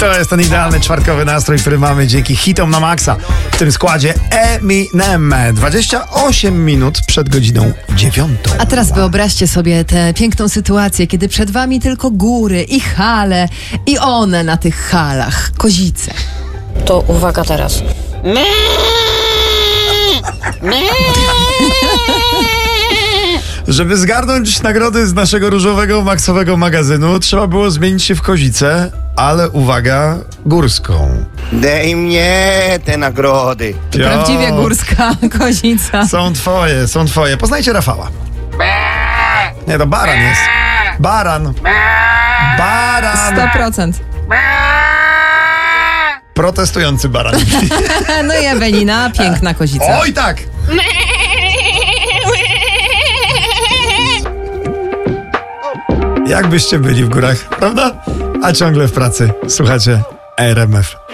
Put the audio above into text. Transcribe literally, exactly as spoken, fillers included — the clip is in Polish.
To jest ten idealny czwartkowy nastrój, który mamy dzięki hitom na maksa. W tym składzie Eminem. dwadzieścia osiem minut przed godziną dziewiątą. A teraz wyobraźcie sobie tę piękną sytuację, kiedy przed wami tylko góry i hale i one na tych halach, kozice. To uwaga teraz. Żeby zgarnąć nagrody z naszego różowego, maksowego magazynu, trzeba było zmienić się w kozicę, ale uwaga, górską. Daj mnie te nagrody. To prawdziwie górska kozica. Są twoje, są twoje. Poznajcie Rafała. Nie, to baran jest. Baran. Baran. sto procent. Protestujący baran. No i Ewelina, piękna kozica. Oj tak! Jak byście byli w górach, prawda? A ciągle w pracy. Słuchacie R M F.